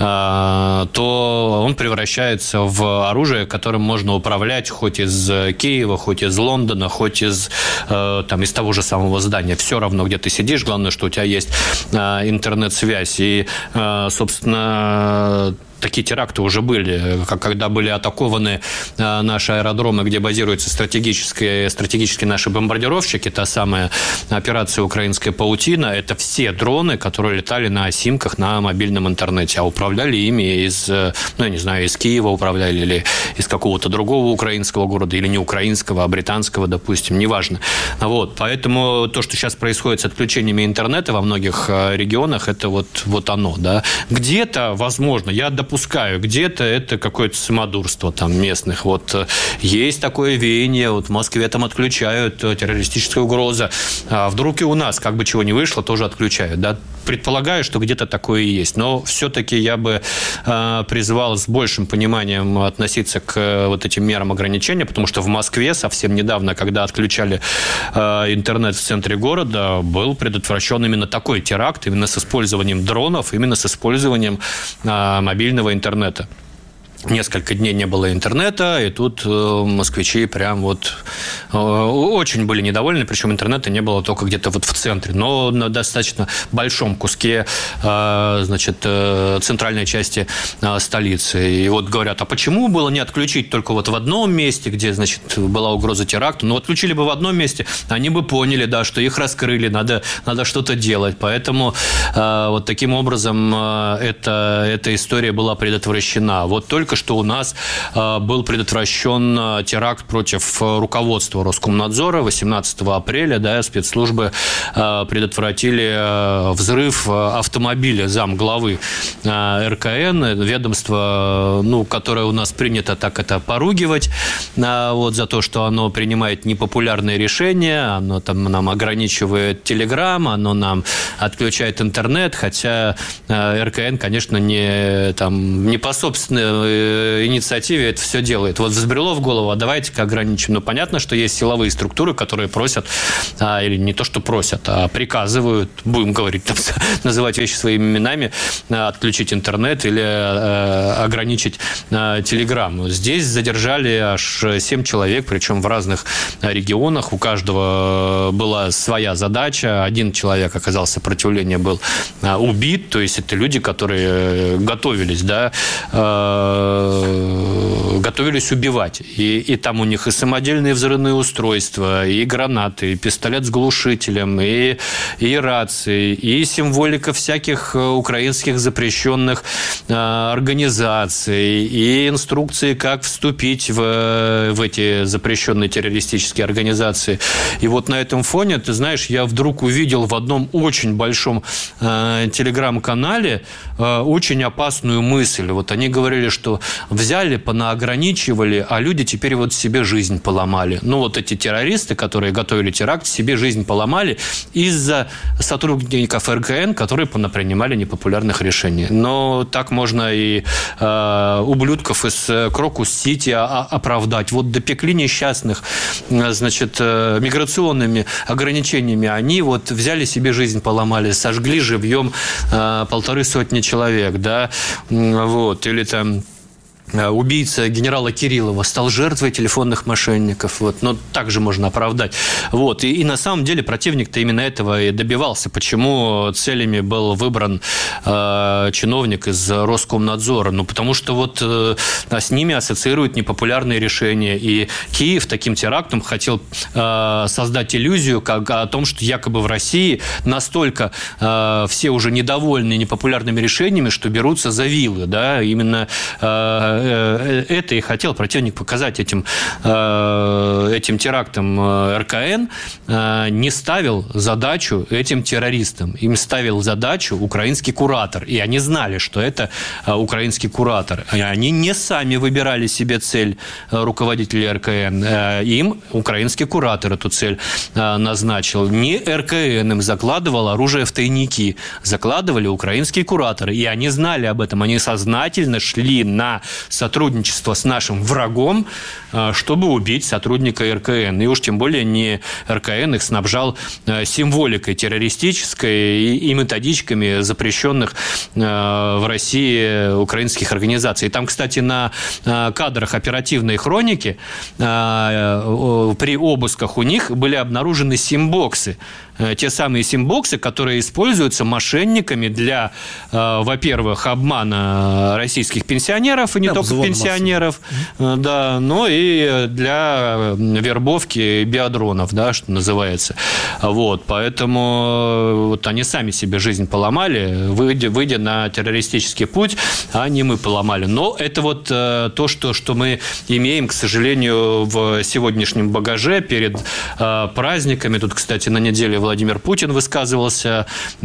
э, то он превращается в оружие, которым можно управлять хоть из Киева, хоть из Лондона, хоть из, э, там, из того же самого здания. Все равно, где ты сидишь, главное, что у тебя есть э, интернет-связь. И, э, собственно, такие теракты уже были, когда были атакованы наши аэродромы, где базируются стратегические, стратегические наши бомбардировщики, та самая операция «Украинская паутина», это все дроны, которые летали на осимках на мобильном интернете, а управляли ими из, ну, я не знаю, из Киева управляли или из какого-то другого украинского города, или не украинского, а британского, допустим, неважно. Вот, поэтому то, что сейчас происходит с отключениями интернета во многих регионах, это вот, вот оно, да. Где-то, возможно, я допускаю, Пускаю, где-то это какое-то самодурство там местных. Вот есть такое веяние, вот в Москве там отключают, террористическая угроза. А вдруг и у нас, как бы чего не вышло, тоже отключают. Да? Предполагаю, что где-то такое и есть. Но все-таки я бы э, призвал с большим пониманием относиться к вот этим мерам ограничения, потому что в Москве совсем недавно, когда отключали э, интернет в центре города, был предотвращен именно такой теракт, именно с использованием дронов, именно с использованием э, мобильного интернета. Несколько дней не было интернета, и тут э, москвичи прям вот очень были недовольны, причем интернета не было только где-то вот в центре, но на достаточно большом куске, значит, центральной части столицы. И вот говорят, а почему было не отключить только вот в одном месте, где, значит, была угроза теракта? Ну, отключили бы в одном месте, они бы поняли, да, что их раскрыли, надо, надо что-то делать. Поэтому вот таким образом эта, эта история была предотвращена. Вот только что у нас был предотвращен теракт против руководства Роскомнадзора. восемнадцатого апреля, да, спецслужбы предотвратили взрыв автомобиля замглавы эр ка эн, ведомство, ну, которое у нас принято так это поругивать, вот, за то, что оно принимает непопулярные решения, оно там нам ограничивает Телеграм, оно нам отключает интернет, хотя эр ка эн, конечно, не, там, не по собственной инициативе это все делает. Вот взбрело в голову, а давайте-ка ограничим. Ну, понятно, что есть силовые структуры, которые просят, а, или не то, что просят, а приказывают, будем говорить, там, называть вещи своими именами, отключить интернет или а, ограничить а, Телеграм. Здесь задержали аж семь человек, причем в разных регионах. У каждого была своя задача. Один человек оказал сопротивление, был а, убит. То есть это люди, которые готовились, да, э, готовились убивать. И, и там у них и самодельные взрывные устройства, и гранаты, и пистолет с глушителем, и, и рации, и символика всяких украинских запрещенных э, организаций, и инструкции, как вступить в, в эти запрещенные террористические организации. И вот на этом фоне, ты знаешь, я вдруг увидел в одном очень большом э, телеграм-канале э, очень опасную мысль. Вот они говорили, что взяли, понаограничивали, а люди теперь вот себе жизнь поломали. Ну, вот эти террористы, которые готовили теракт, себе жизнь поломали из-за сотрудников эр ка эн, которые принимали непопулярных решений. Но так можно и э, ублюдков из Крокус-Сити оправдать. Вот допекли несчастных, значит, э, миграционными ограничениями. Они вот взяли себе жизнь, поломали, сожгли живьем э, полторы сотни человек, да, вот, или там убийца генерала Кириллова стал жертвой телефонных мошенников. Вот. Но также можно оправдать. Вот. И, и на самом деле противник-то именно этого и добивался. Почему целями был выбран э, чиновник из Роскомнадзора? Ну, потому что вот э, с ними ассоциируют непопулярные решения. И Киев таким терактом хотел э, создать иллюзию как, о том, что якобы в России настолько э, все уже недовольны непопулярными решениями, что берутся за вилы. Да? Именно э, это и хотел противник показать этим, этим терактом. эр ка эн не ставил задачу этим террористам. Им ставил задачу украинский куратор. И они знали, что это украинский куратор. И они не сами выбирали себе цель руководителей эр ка эн. Им украинский куратор эту цель назначил. Не эр ка эн им закладывал оружие в тайники. Закладывали украинские кураторы. И они знали об этом. Они сознательно шли на сотрудничество с нашим врагом, чтобы убить сотрудника эр ка эн. И уж тем более не эр ка эн их снабжал символикой террористической и методичками запрещенных в России украинских организаций. И там, кстати, на кадрах оперативной хроники при обысках у них были обнаружены симбоксы. Те самые симбоксы, которые используются мошенниками для, во-первых, обмана российских пенсионеров, и не да, только пенсионеров, массовый. Да, но и для вербовки биодронов, да, что называется. Вот, поэтому вот они сами себе жизнь поломали, выйдя, выйдя на террористический путь, а не мы поломали. Но это вот то, что, что мы имеем, к сожалению, в сегодняшнем багаже перед праздниками. Тут, кстати, на неделе Владимир Путин высказывался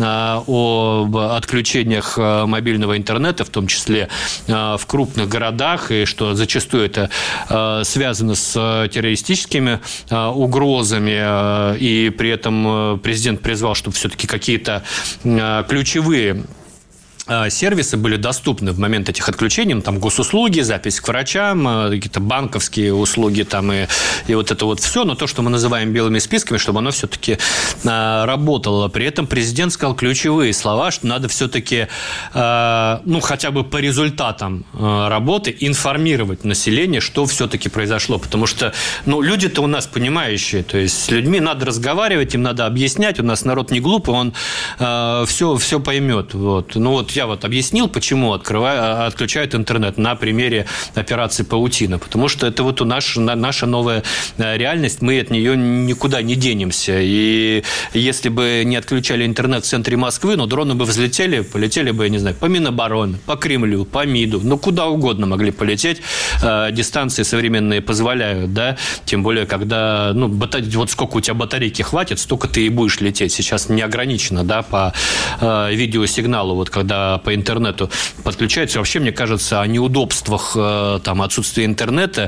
об отключениях мобильного интернета, в том числе в крупных городах, и что зачастую это связано с террористическими угрозами, и при этом президент призвал, чтобы все-таки какие-то ключевые сервисы были доступны в момент этих отключений, там госуслуги, запись к врачам, какие-то банковские услуги там и, и вот это вот все, но то, что мы называем белыми списками, чтобы оно все-таки а, работало. При этом президент сказал ключевые слова, что надо все-таки, а, ну, хотя бы по результатам а, работы информировать население, что все-таки произошло, потому что, ну, люди-то у нас понимающие, то есть с людьми надо разговаривать, им надо объяснять, у нас народ не глупый, он а, все, все поймет, вот. Ну, вот я вот объяснил, почему открываю, отключают интернет на примере операции «Паутина». Потому что это вот у нас, наша новая реальность, мы от нее никуда не денемся. И если бы не отключали интернет в центре Москвы, ну, дроны бы взлетели, полетели бы, я не знаю, по Минобороны, по Кремлю, по МИДу, ну, куда угодно могли полететь. Дистанции современные позволяют, да, тем более, когда, ну, батаре... вот сколько у тебя батарейки хватит, столько ты и будешь лететь. Сейчас не ограничено, да, по видеосигналу, вот когда по интернету подключаются. Вообще, мне кажется, о неудобствах там, отсутствия интернета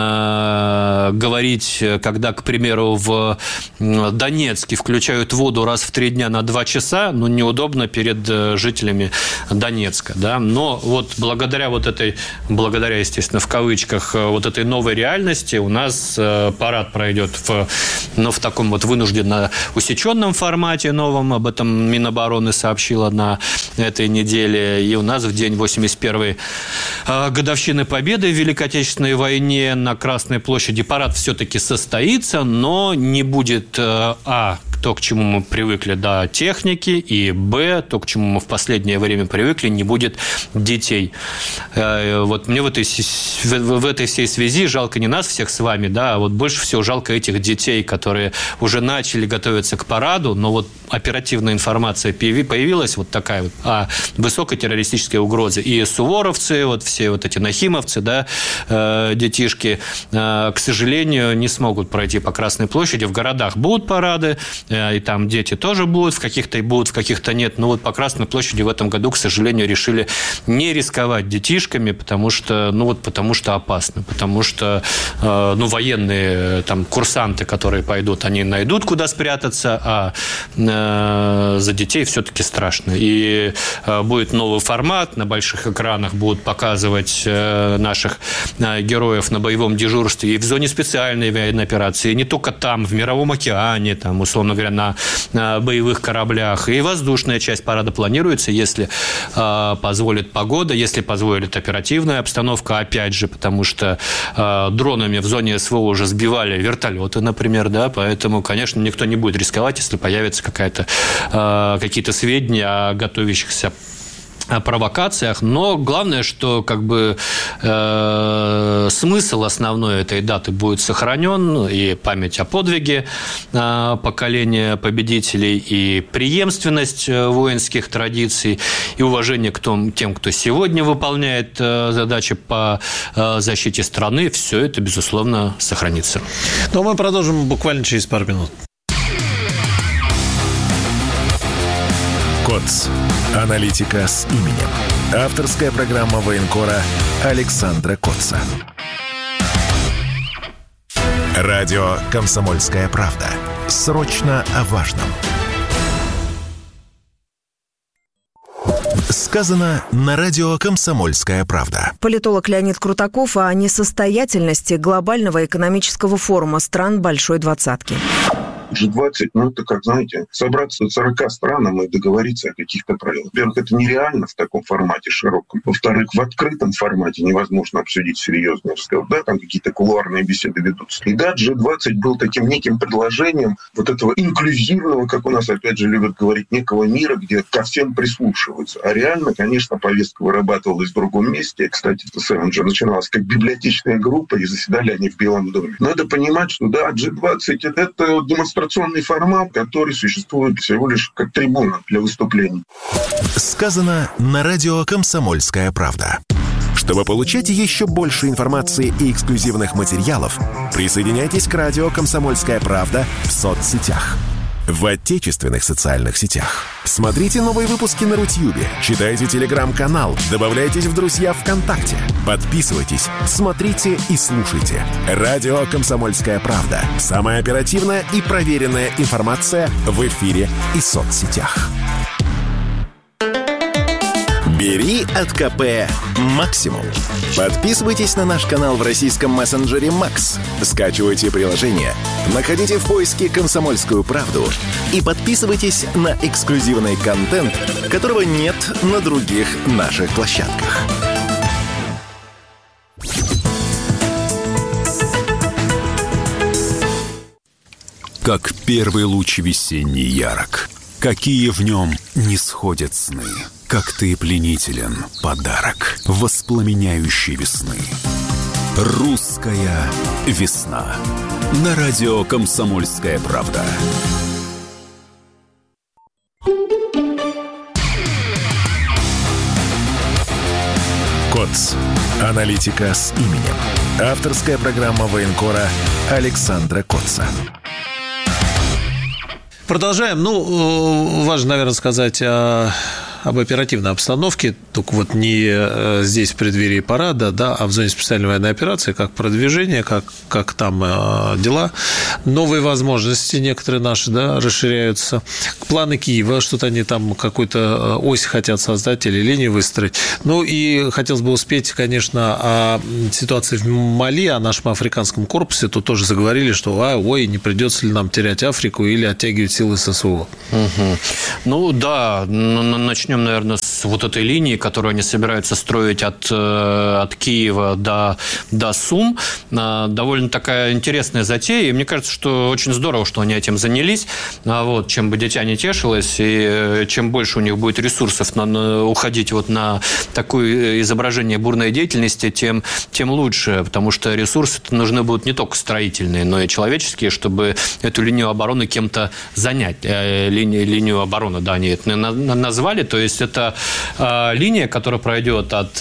э, говорить, когда, к примеру, в Донецке включают воду раз в три дня на два часа, ну, неудобно перед жителями Донецка, да. Но вот благодаря вот этой, благодаря, естественно, в кавычках, вот этой новой реальности у нас парад пройдет в, ну, в таком вот вынужденно усеченном формате новом. Об этом Минобороны сообщила на этой неделе. неделе. И у нас в день восемьдесят первой годовщины Победы в Великой Отечественной войне на Красной площади парад все-таки состоится, но не будет а то, к чему мы привыкли, да, техники, и б, то, к чему мы в последнее время привыкли, не будет детей. Вот мне в этой, в этой всей связи жалко не нас всех с вами, да, а вот больше всего жалко этих детей, которые уже начали готовиться к параду, но вот оперативная информация появилась вот такая вот о высокой террористической угрозе. И суворовцы, вот все вот эти нахимовцы, да, детишки, к сожалению, не смогут пройти по Красной площади. В городах будут парады, и там дети тоже будут, в каких-то и будут, в каких-то нет. Но вот по Красной площади в этом году, к сожалению, решили не рисковать детишками, потому что, ну вот, потому что опасно, потому что, э, ну, военные там курсанты, которые пойдут, они найдут, куда спрятаться, а э, за детей все-таки страшно. И э, будет новый формат, на больших экранах будут показывать э, наших э, героев на боевом дежурстве и в зоне специальной военной операции, и не только там, в Мировом океане, там, условно говоря, на, на боевых кораблях. И воздушная часть парада планируется, если э, позволит погода, если позволит оперативная обстановка, опять же, потому что э, дронами в зоне СВО уже сбивали вертолеты, например, да, поэтому, конечно, никто не будет рисковать, если появится какая-то, э, какие-то сведения о готовящихся о провокациях, но главное, что как бы э, смысл основной этой даты будет сохранен, и память о подвиге э, поколения победителей, и преемственность воинских традиций, и уважение к том, тем, кто сегодня выполняет э, задачи по э, защите страны, все это, безусловно, сохранится. Но мы продолжим буквально через пару минут. КОЦ. Аналитика с именем. Авторская программа военкора Александра Котца. Радио «Комсомольская правда». Срочно о важном. Сказано на радио «Комсомольская правда». Политолог Леонид Крутаков о несостоятельности глобального экономического форума стран Большой Двадцатки. джи двадцать, ну, это, как, знаете, собраться сорока странам и договориться о каких-то правилах. Во-первых, это нереально в таком формате широком. Во-вторых, в открытом формате невозможно обсудить серьезный разговор. Да, там какие-то кулуарные беседы ведутся. И да, джи двадцать был таким неким предложением вот этого инклюзивного, как у нас, опять же, любят говорить, некого мира, где ко всем прислушиваются. А реально, конечно, повестка вырабатывалась в другом месте. Кстати, в Севенджер начиналась как библиотечная группа, и заседали они в Белом доме. Надо понимать, что да, джи двадцать — это демонстрационный формат, который существует всего лишь как трибуна для выступлений. Сказано на радио «Комсомольская правда». Чтобы получать еще больше информации и эксклюзивных материалов, присоединяйтесь к радио «Комсомольская правда» в соцсетях. В отечественных социальных сетях. Смотрите новые выпуски на Рутьюбе, читайте телеграм-канал, добавляйтесь в друзья ВКонтакте, подписывайтесь, смотрите и слушайте. Радио «Комсомольская правда». Самая оперативная и проверенная информация в эфире и соцсетях. Бери от КП максимум. Подписывайтесь на наш канал в российском мессенджере Макс. Скачивайте приложение, находите в поиске «Комсомольскую правду» и подписывайтесь на эксклюзивный контент, которого нет на других наших площадках. Как первый луч весенний ярок, какие в нем не сходят сны. Как ты пленителен, подарок воспламеняющей весны. Русская весна. На радио «Комсомольская правда». КОЦ. Аналитика с именем. Авторская программа военкора Александра Котца. Продолжаем. Ну, важно, наверное, сказать о, об оперативной обстановке. Только вот не здесь, в преддверии парада, да, а в зоне специальной военной операции, как продвижение, как, как там э, дела. Новые возможности некоторые наши, да, расширяются. Планы Киева, что-то они там какую-то ось хотят создать или линию выстроить. Ну, и хотелось бы успеть, конечно, о ситуации в Мали, о нашем африканском корпусе. Тут тоже заговорили, что, а, ой, не придется ли нам терять Африку или оттягивать силы ССО. Угу. Ну, да, начнем, наверное, с вот этой линии, которую они собираются строить от, от Киева до, до Сум. Довольно такая интересная затея, и мне кажется, что очень здорово, что они этим занялись. Вот, чем бы дитя не тешилось, и чем больше у них будет ресурсов на, на, уходить вот на такое изображение бурной деятельности, тем, тем лучше, потому что ресурсы нужны будут не только строительные, но и человеческие, чтобы эту линию обороны кем-то занять. Линию, линию обороны, да, они это назвали, то есть это э, линия, которая пройдет от,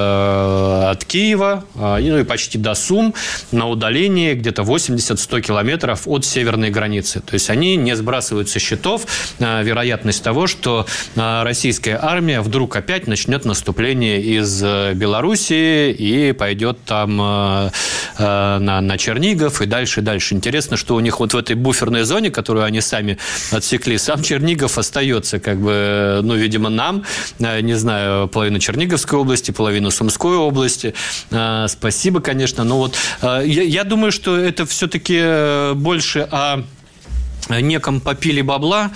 э, от Киева, э, ну и почти до Сум, на удалении где-то восемьдесят-сто километров от северной границы. То есть они не сбрасывают со счетов э, вероятность того, что э, российская армия вдруг опять начнет наступление из э, Белоруссии и пойдет там э, э, на, на Чернигов и дальше, дальше. Интересно, что у них вот в этой буферной зоне, которую они сами отсекли, сам Чернигов остается, как бы, ну, видимо, нам, не знаю, половину Черниговской области, половину Сумской области. Спасибо, конечно. Но вот я, я думаю, что это все-таки больше о неком попили бабла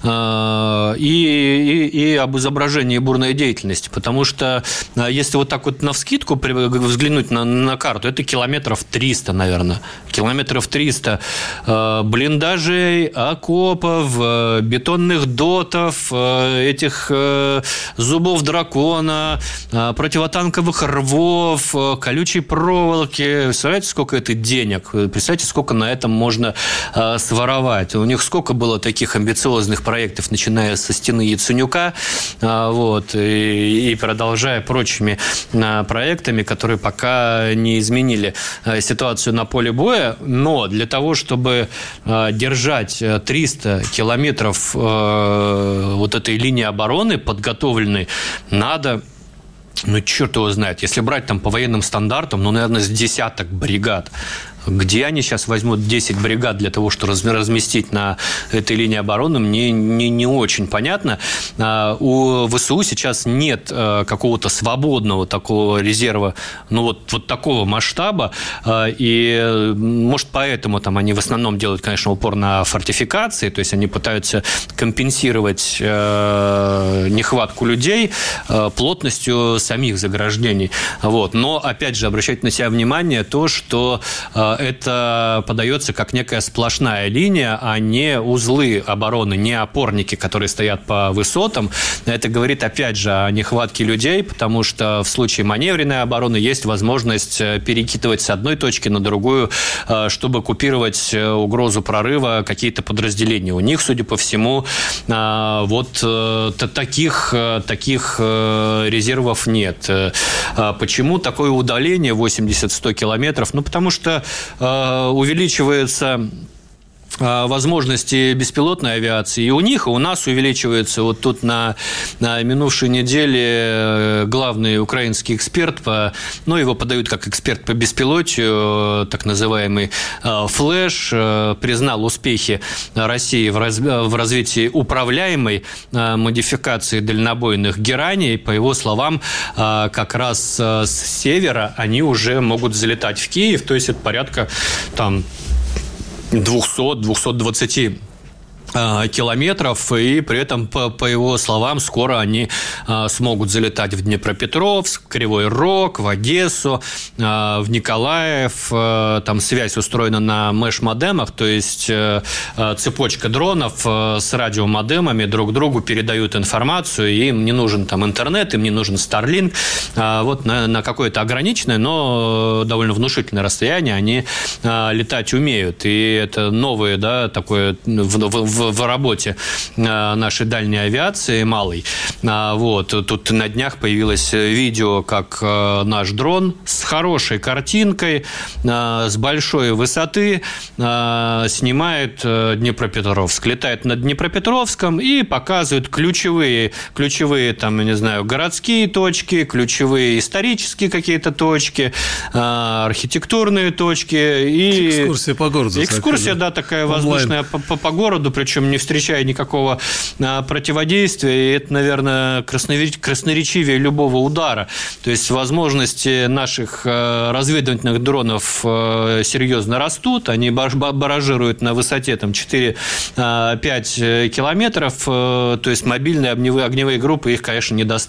э, и, и, и об изображении бурной деятельности. Потому что э, если вот так вот навскидку взглянуть на, на карту, это километров триста, наверное. Километров триста э, блиндажей, окопов, э, бетонных дотов, э, этих э, зубов дракона, э, противотанковых рвов, э, колючей проволоки. Представляете, сколько это денег? Представляете, сколько на этом можно э, своровать? У них сколько было таких амбициозных проектов, начиная со стены Яценюка, вот, и, и продолжая прочими проектами, которые пока не изменили ситуацию на поле боя. Но для того, чтобы держать триста километров вот этой линии обороны подготовленной, надо... Ну, черт его знает. Если брать там по военным стандартам, ну, наверное, с десяток бригад. Где они сейчас возьмут десять бригад для того, чтобы разместить на этой линии обороны, мне не, не очень понятно. У ВСУ сейчас нет какого-то свободного такого резерва, ну, вот, вот такого масштаба, и, может, поэтому там они в основном делают, конечно, упор на фортификации, то есть они пытаются компенсировать нехватку людей плотностью самих заграждений. Вот. Но, опять же, обращайте на себя внимание то, что это подается как некая сплошная линия, а не узлы обороны, не опорники, которые стоят по высотам. Это говорит, опять же, о нехватке людей, потому что в случае маневренной обороны есть возможность перекидывать с одной точки на другую, чтобы купировать угрозу прорыва какие-то подразделения. У них, судя по всему, вот таких, таких резервов нет. Почему такое удаление восемьдесят-сто километров? Ну, потому что увеличивается возможности беспилотной авиации. И у них, и у нас увеличивается. Вот тут на, на минувшей неделе главный украинский эксперт, по, ну, его подают как эксперт по беспилотию, так называемый Флэш, признал успехи России в, раз, в развитии управляемой модификации дальнобойных гераней. По его словам, как раз с севера они уже могут залетать в Киев, то есть это порядка там двести - двести двадцать километров, и при этом, по, по его словам, скоро они а, смогут залетать в Днепропетровск, Кривой Рог, в Одессу, а, в Николаев. А, там связь устроена на мэш-модемах, то есть а, цепочка дронов а, с радиомодемами друг другу передают информацию, и им не нужен там интернет, им не нужен Starlink. А, вот на, на какое-то ограниченное, но довольно внушительное расстояние они а, летать умеют. И это новое, да, такое в, в, в работе нашей дальней авиации малой. Вот. Тут на днях появилось видео, как наш дрон с хорошей картинкой, с большой высоты снимает Днепропетровск. Летает над Днепропетровском и показывает ключевые, ключевые там, я не знаю, городские точки, ключевые исторические какие-то точки, архитектурные точки. И экскурсия по городу. Экскурсия, да, такая воздушная по, по, по городу, причем не встречая никакого а, противодействия, и это, наверное, краснореч... красноречивее любого удара. То есть возможности наших а, разведывательных дронов а, серьезно растут, они баражируют на высоте там, четыре-пять километров, а, то есть мобильные огневые, огневые группы их, конечно, не, до...